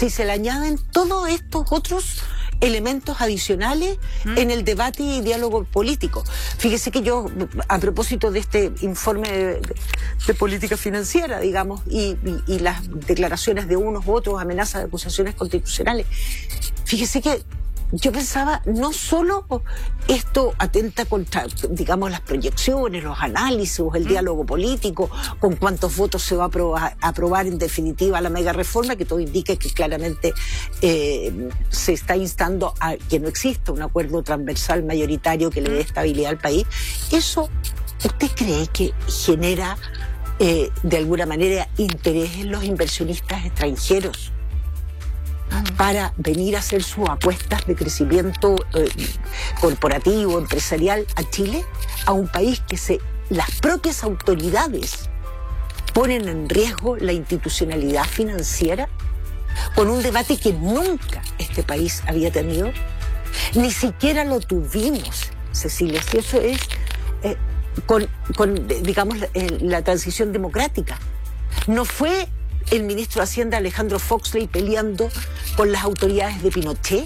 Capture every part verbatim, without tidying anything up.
si se le añaden todos estos otros elementos adicionales ¿Mm? en el debate y diálogo político. Fíjese que yo, a propósito de este informe de, de, de política financiera, digamos, y, y, y las declaraciones de unos u otros, amenazas de acusaciones constitucionales, fíjese que yo pensaba, no solo esto atenta contra, digamos, las proyecciones, los análisis, el diálogo político, con cuántos votos se va a aprobar, a aprobar en definitiva la mega reforma, que todo indica que claramente eh, se está instando a que no exista un acuerdo transversal mayoritario que le dé estabilidad al país. ¿Eso usted cree que genera eh, de alguna manera interés en los inversionistas extranjeros para venir a hacer sus apuestas de crecimiento eh, corporativo, empresarial a Chile, a un país que se, las propias autoridades ponen en riesgo la institucionalidad financiera, con un debate que nunca este país había tenido? Ni siquiera lo tuvimos, Cecilia, si eso es eh, con, con, digamos, la, la transición democrática. No fue el ministro de Hacienda Alejandro Foxley peleando con las autoridades de Pinochet.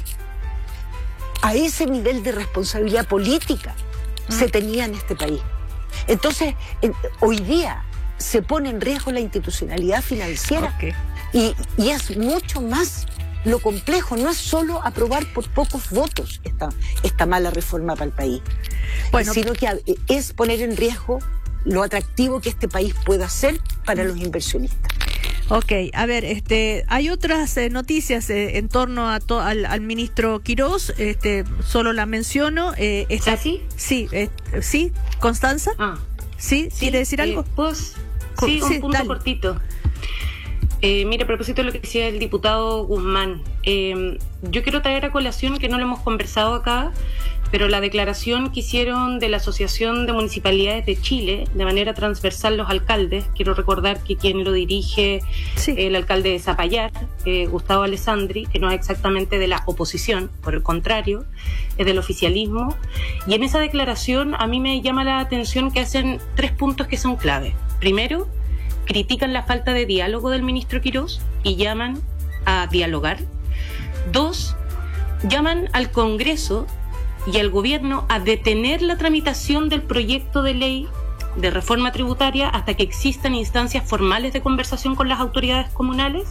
A ese nivel de responsabilidad política mm. se tenía en este país. Entonces, en, hoy día se pone en riesgo la institucionalidad financiera. Okay. y, y es mucho más lo complejo, no es solo aprobar por pocos votos esta, esta mala reforma para el país, bueno, sino que es poner en riesgo lo atractivo que este país pueda ser para los inversionistas. Ok, a ver, este, hay otras eh, noticias eh, en torno a to, al, al ministro Quirós, este, solo la menciono. Eh, está, ¿Así? Sí, eh, sí, Constanza. Ah. ¿Sí? sí ¿Quiere decir eh, algo? Pues, sí, un sí, punto dale. cortito. Eh, mira, a propósito de lo que decía el diputado Guzmán, eh, yo quiero traer a colación, que no lo hemos conversado acá, pero la declaración que hicieron de la Asociación de Municipalidades de Chile, de manera transversal los alcaldes. Quiero recordar que quien lo dirige, sí. el alcalde de Zapallar, eh, Gustavo Alessandri, que no es exactamente de la oposición, por el contrario, es del oficialismo. Y en esa declaración a mí me llama la atención que hacen tres puntos que son clave. Primero, critican la falta de diálogo del ministro Quirós y llaman a dialogar. Dos, llaman al Congreso y al gobierno a detener la tramitación del proyecto de ley de reforma tributaria hasta que existan instancias formales de conversación con las autoridades comunales,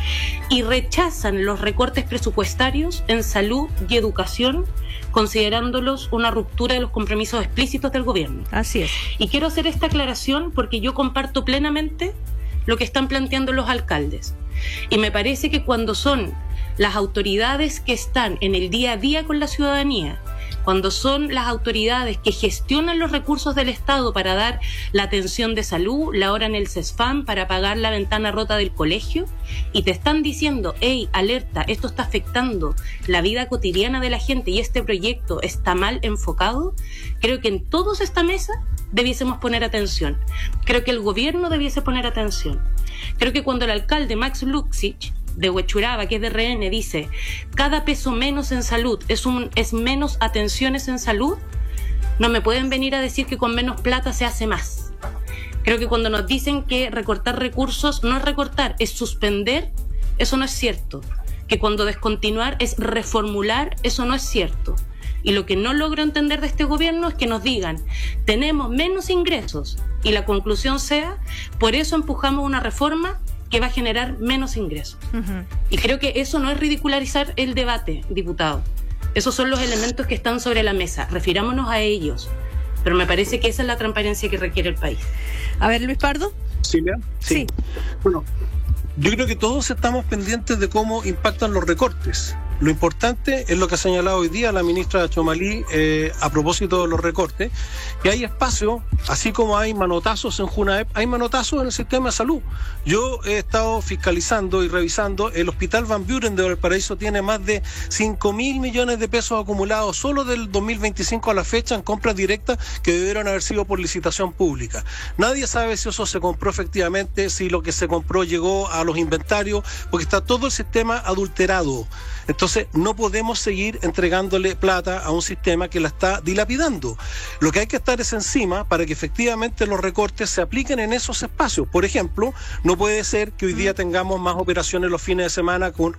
y rechazan los recortes presupuestarios en salud y educación, considerándolos una ruptura de los compromisos explícitos del gobierno. Así es. Y quiero hacer esta aclaración porque yo comparto plenamente lo que están planteando los alcaldes. Y me parece que cuando son las autoridades que están en el día a día con la ciudadanía, cuando son las autoridades que gestionan los recursos del Estado para dar la atención de salud, la hora en el CESFAM, para pagar la ventana rota del colegio, y te están diciendo, hey, alerta, esto está afectando la vida cotidiana de la gente y este proyecto está mal enfocado, creo que en todos esta mesa debiésemos poner atención. Creo que el gobierno debiese poner atención. Creo que cuando el alcalde Max Luxich de Huechuraba, que es de R N, dice cada peso menos en salud es un es menos atenciones en salud, no me pueden venir a decir que con menos plata se hace más. Creo que cuando nos dicen que recortar recursos no es recortar, es suspender, eso no es cierto. Que cuando descontinuar es reformular, eso no es cierto. Y lo que no logro entender de este gobierno es que nos digan, tenemos menos ingresos, y la conclusión sea, por eso empujamos una reforma que va a generar menos ingresos. Uh-huh. Y creo que eso no es ridicularizar el debate, diputado. Esos son los elementos que están sobre la mesa. Refirámonos a ellos. Pero me parece que esa es la transparencia que requiere el país. A ver, Luis Pardo. Silvia. Sí. Sí. Bueno, yo creo que todos estamos pendientes de cómo impactan los recortes. Lo importante es lo que ha señalado hoy día la ministra Chomalí eh, a propósito de los recortes, que hay espacio, así como hay manotazos en Junaep, hay manotazos en el sistema de salud. Yo he estado fiscalizando y revisando, el Hospital Van Buren de Valparaíso tiene más de cinco mil millones de pesos acumulados solo del dos mil veinticinco a la fecha en compras directas que debieron haber sido por licitación pública. Nadie sabe si eso se compró efectivamente, si lo que se compró llegó a los inventarios, porque está todo el sistema adulterado. Entonces, no podemos seguir entregándole plata a un sistema que la está dilapidando. Lo que hay que estar es encima para que efectivamente los recortes se apliquen en esos espacios. Por ejemplo, no puede ser que hoy día tengamos más operaciones los fines de semana con,